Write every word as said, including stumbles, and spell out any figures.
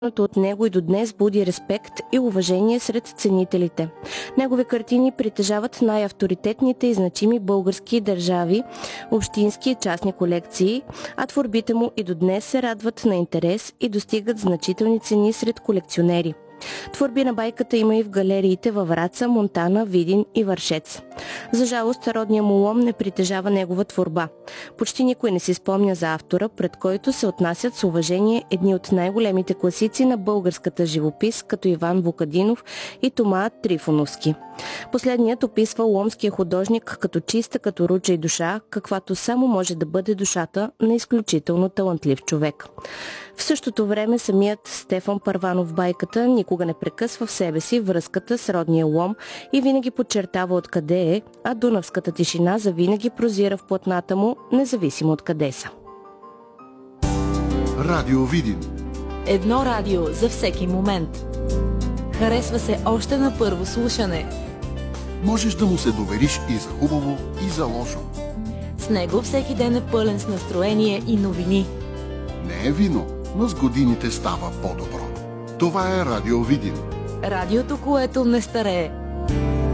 от него и до днес буди респект и уважение сред ценителите. Негови картини притежават най-авторитетните и значими български държави, общински и частни колекции, а творбите му и до днес се радват на интерес и достигат значителни цени сред колекционери. Творби на байката има и в галериите във Враца, Монтана, Видин и Вършец. За жалост, родният му лом не притежава негова творба. Почти никой не си спомня за автора, пред който се отнасят с уважение едни от най-големите класици на българската живопис, като Иван Вукадинов и Тома Трифоновски. Последният описва ломския художник като чиста, като руча и душа, каквато само може да бъде душата на изключително талантлив човек. В същото време самият Стефан Първанов в байката никога не прекъсва в себе си връзката с родния лом и винаги подчертава откъде е, а дунавската тишина завинаги прозира в платната му, независимо от къде са. Радио Видин. Едно радио за всеки момент. Харесва се още на първо слушане. Можеш да му се довериш и за хубаво, и за лошо. С него всеки ден е пълен с настроение и новини. Не е вино, но с годините става по-добро. Това е Радио Видин. Радиото, което не старее.